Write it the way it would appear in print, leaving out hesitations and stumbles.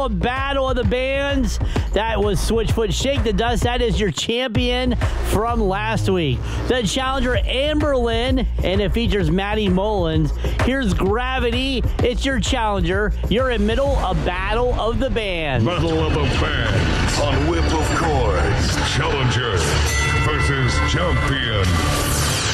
middle of Battle of the Bands. That was Switchfoot Shake the Dust. That is your champion from last week. The challenger, Amberlynn, and it features Maddie Mullins. Here's Gravity. It's your challenger. You're in middle of Battle of the Bands. Battle of the Bands on Whip of Chords. Challenger versus champion.